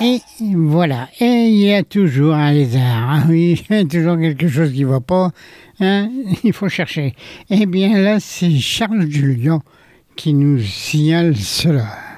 Et voilà. Et il y a toujours un lézard. Ah oui, il y a toujours quelque chose qui ne va pas. Hein, il faut chercher. Eh bien là, c'est Charles Julien qui nous signale cela.